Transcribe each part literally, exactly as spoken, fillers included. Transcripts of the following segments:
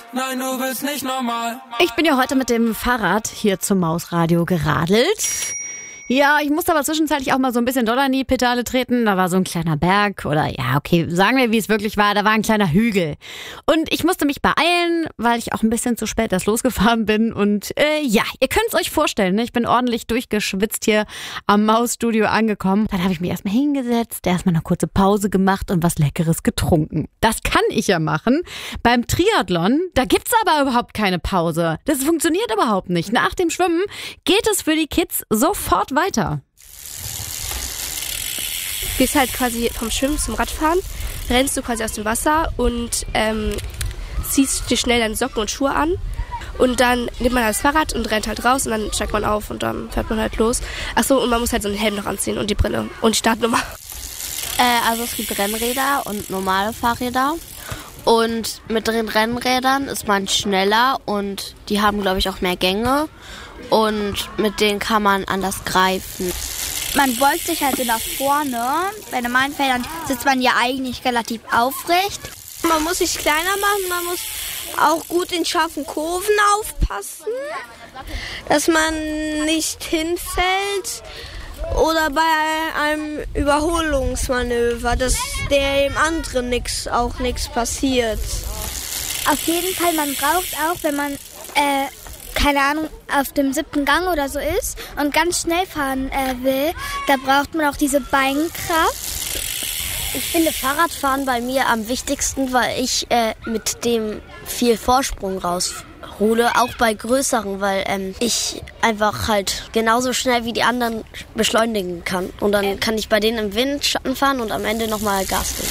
Nein, du bist nicht normal. Ich bin ja heute mit dem Fahrrad hier zum Mausradio geradelt. Ja, ich musste aber zwischenzeitlich auch mal so ein bisschen doller in die Pedale treten. Da war so ein kleiner Berg oder ja, okay, sagen wir, wie es wirklich war. Da war ein kleiner Hügel. Und ich musste mich beeilen, weil ich auch ein bisschen zu spät erst losgefahren bin. Und äh, ja, ihr könnt es euch vorstellen, ne? Ich bin ordentlich durchgeschwitzt hier am Mausstudio angekommen. Dann habe ich mich erstmal hingesetzt, erstmal eine kurze Pause gemacht und was Leckeres getrunken. Das kann ich ja machen. Beim Triathlon, da gibt's aber überhaupt keine Pause. Das funktioniert überhaupt nicht. Nach dem Schwimmen geht es für die Kids sofort weiter. Du gehst halt quasi vom Schwimmen zum Radfahren, rennst du quasi aus dem Wasser und ähm, ziehst dir schnell deine Socken und Schuhe an und dann nimmt man das Fahrrad und rennt halt raus und dann steigt man auf und dann fährt man halt los. Achso, und man muss halt so einen Helm noch anziehen und die Brille und die Startnummer. Äh, also es gibt Rennräder und normale Fahrräder. Und mit den Rennrädern ist man schneller und die haben, glaube ich, auch mehr Gänge. Und mit denen kann man anders greifen. Man beugt sich halt so nach vorne. Bei normalen Feldern sitzt man ja eigentlich relativ aufrecht. Man muss sich kleiner machen, man muss auch gut in scharfen Kurven aufpassen, dass man nicht hinfällt oder bei einem Überholungsmanöver, dass dem anderen nix, auch nichts passiert. Auf jeden Fall, man braucht auch, wenn man, äh, keine Ahnung, auf dem siebten Gang oder so ist und ganz schnell fahren äh, will, da braucht man auch diese Beinkraft. Ich finde Fahrradfahren bei mir am wichtigsten, weil ich äh, mit dem viel Vorsprung raushole, auch bei größeren, weil ähm, ich einfach halt genauso schnell wie die anderen beschleunigen kann. Und dann kann ich bei denen im Windschatten fahren und am Ende nochmal Gas geben.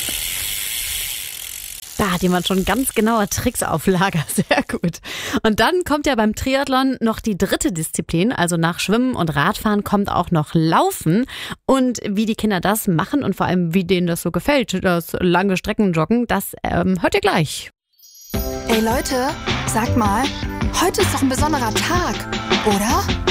Da hat jemand schon ganz genaue Tricks auf Lager. Sehr gut. Und dann kommt ja beim Triathlon noch die dritte Disziplin. Also nach Schwimmen und Radfahren kommt auch noch Laufen. Und wie die Kinder das machen und vor allem wie denen das so gefällt, das lange Streckenjoggen, das ähm, hört ihr gleich. Ey Leute, sag mal, heute ist doch ein besonderer Tag, oder?